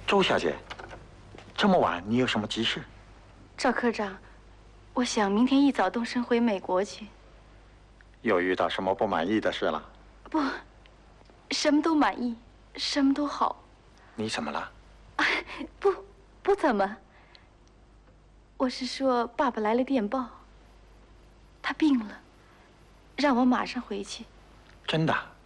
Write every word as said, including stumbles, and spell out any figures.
周小姐，这么晚你有什么急事？ 赵科长，我想明天一早动身回美国去。 又遇到什么不满意的事了？ 不，什么都满意，什么都好。 你怎么了？ 啊，不，不怎么。我是说，爸爸来了电报，他病了，让我马上回去。 真的？